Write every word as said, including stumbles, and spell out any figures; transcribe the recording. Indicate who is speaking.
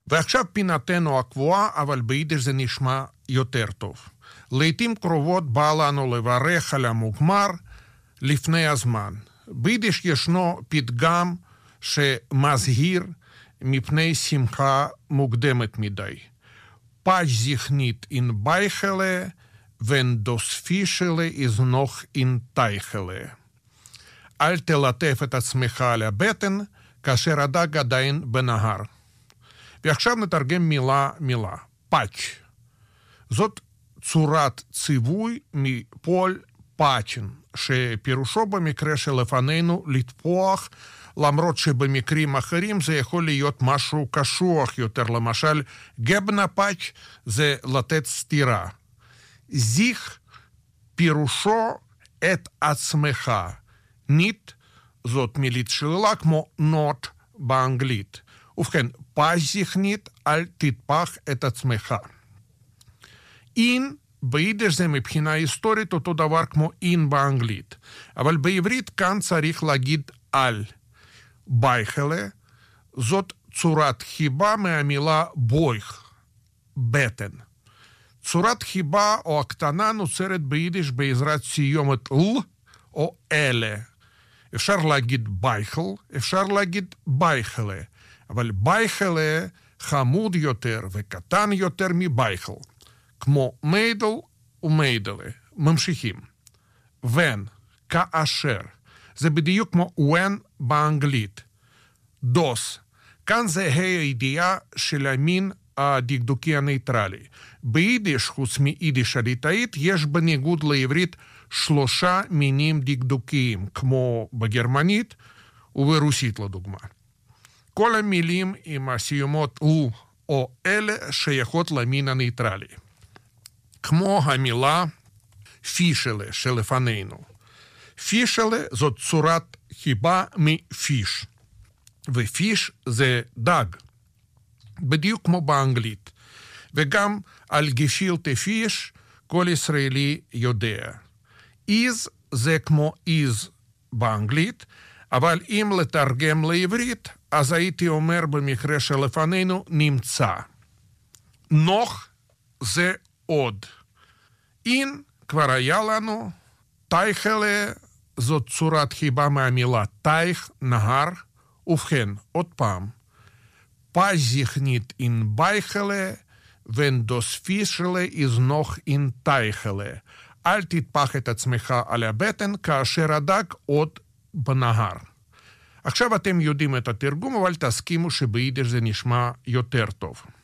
Speaker 1: ועכשיו פינתנו הקבועה, אבל ביידיש זה נשמע יותר טוב. לעתים קרובות בא לנו לברך על המוגמר לפני הזמן. ביידיש ישנו פתגם שמזהיר מפני שמחה מוקדמת מדי. פאץ' זיכנית אין בייכלה, wenn das Fischele ist noch in Teichele. אל תלטף את עצמך על הבטן, כאשר הדג עדיין בנהר. ועכשיו נתרגם מילה מילה. פאץ'. זאת צורת ציווי מפועל פאצ'ן, שפירושו במקרה שלפנינו לטפוח, למרות שבמקרים אחרים זה יכול להיות משהו קשוח יותר. למשל, גבנה פאץ' זה לתת סתירה. זיך פירושו את עצמך. ניט זאת מילית שלילה כמו not באנגלית. ובכן, פאץ' זיכנית, אל תטפח את עצמך. אין ביידיש זה מבחינה היסטורית אותו דבר כמו אין באנגלית. אבל בעברית כאן צריך להגיד על. בייכלה זאת צורת חיבה מהמילה בויך, בטן. צורת חיבה או הקטנה נוצרת ביידיש בעזרת סיומת ל או אלה. אפשר להגיד בייכל, אפשר להגיד בייכלה, אבל בייכלה חמוד יותר וקטן יותר מבייכל, כמו מיידל ומיידלה. ממשיכים. when, כאשר, זה בדיוק כמו when באנגלית. דוס, כאן זה הידיעה של המין הדקדוקי הניטרלי. ביידיש, חוץ מיידיש הליטאית, יש בניגוד לעברית שלושה מינים דקדוקיים, כמו בגרמנית וברוסית לדוגמה. כל המילים עם הסיומות ל או אלה שייכות למין הניטרלי. כמו המילה פישלה שלפנינו. פישלה זאת צורת חיבה מפיש. ופיש זה דג. בדיוק כמו באנגלית. וגם על גפילטה פיש כל ישראלי יודע. איז זה כמו איז באנגלית, אבל אם לתרגם לעברית, אז הייתי אומר במקרה שלפנינו נמצא. נוח זה עוד. אין כבר היה לנו. תייכלה זאת צורת חיבה מהמילה תייך, נהר. ובכן, עוד פעם. פאץ' זיכנית אין בייכלה, wenn das Fischele ist noch in Teichele. אל תטפח את עצמך על הבטן כאשר הדג עוד בנהר. עכשיו אתם יודעים את התרגום, אבל תסכימו שביידיש זה נשמע יותר טוב.